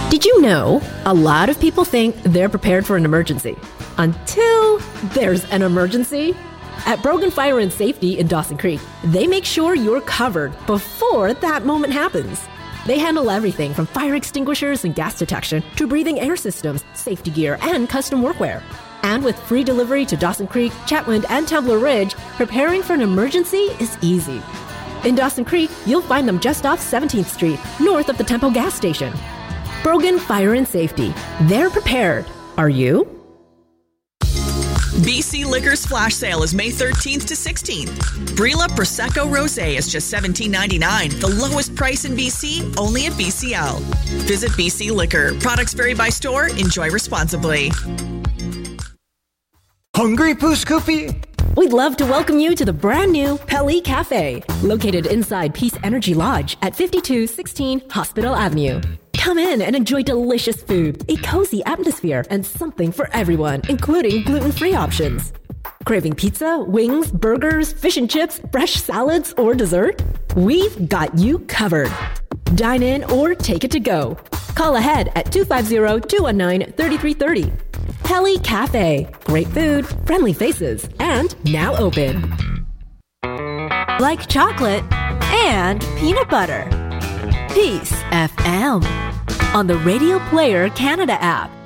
Did you know a lot of people think they're prepared for an emergency until there's an emergency? At Brogan Fire and Safety in Dawson Creek, they make sure you're covered before that moment happens. They handle everything from fire extinguishers and gas detection to breathing air systems, safety gear, and custom workwear. And with free delivery to Dawson Creek, Chatwind, and Templar Ridge, preparing for an emergency is easy. In Dawson Creek, you'll find them just off 17th Street, north of the Tempo gas station. Brogan Fire and Safety. They're prepared. Are you? BC Liquor's flash sale is May 13th to 16th. Brilla Prosecco Rosé is just $17.99, the lowest price in BC, only at BCL. Visit BC Liquor. Products vary by store. Enjoy responsibly. Hungry, Pooh Scoopy? We'd love to welcome you to the brand new Pelly Cafe, located inside Peace Energy Lodge at 5216 Hospital Avenue. Come in and enjoy delicious food, a cozy atmosphere, and something for everyone, including gluten-free options. Craving pizza, wings, burgers, fish and chips, fresh salads, or dessert? We've got you covered. Dine in or take it to go. Call ahead at 250-219-3330. Pelly Cafe. Great food, friendly faces, and now open. Like chocolate and peanut butter. Peace FM on the Radio Player Canada app.